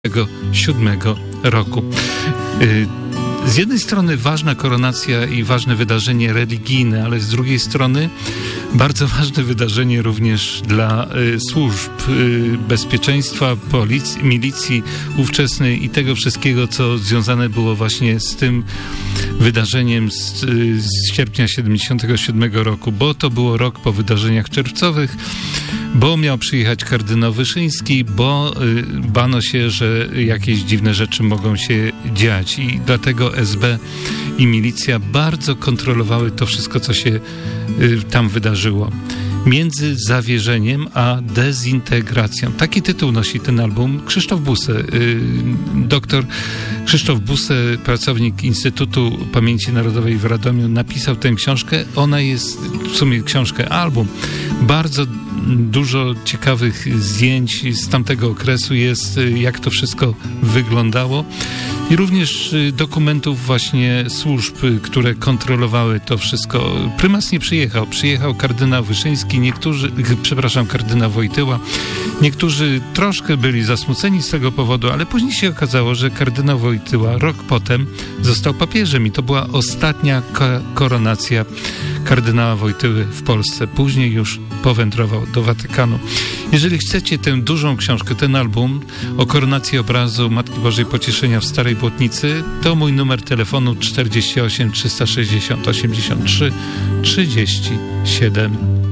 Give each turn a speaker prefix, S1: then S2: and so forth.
S1: 1997 roku. Z jednej strony ważna koronacja i ważne wydarzenie religijne, ale z drugiej strony bardzo ważne wydarzenie również dla służb bezpieczeństwa, policji, milicji ówczesnej i tego wszystkiego, co związane było właśnie z tym wydarzeniem z sierpnia 1977 roku, bo to było rok po wydarzeniach czerwcowych, bo miał przyjechać kardynał Wyszyński, bo bano się, że jakieś dziwne rzeczy mogą się dziać i dlatego SB i milicja bardzo kontrolowały to wszystko, co się tam wydarzyło. Między zawierzeniem a dezintegracją. Taki tytuł nosi ten album. Krzysztof Busse, doktor Krzysztof Busse, pracownik Instytutu Pamięci Narodowej w Radomiu, napisał tę książkę. Ona jest, w sumie książkę, album. Bardzo dużo ciekawych zdjęć z tamtego okresu jest, jak to wszystko wyglądało. I również dokumentów właśnie służb, które kontrolowały to wszystko. Prymas nie przyjechał. Przyjechał kardynał Wyszyński, kardynał Wojtyła. Niektórzy troszkę byli zasmuceni z tego powodu, ale później się okazało, że kardynał Wojtyła rok potem został papieżem i to była ostatnia koronacja kardynała Wojtyły w Polsce. Później już powędrował do Watykanu. Jeżeli chcecie tę dużą książkę, ten album o koronacji obrazu Matki Bożej Pocieszenia w Starej Błotnicy, to mój numer telefonu 48 360 83 37.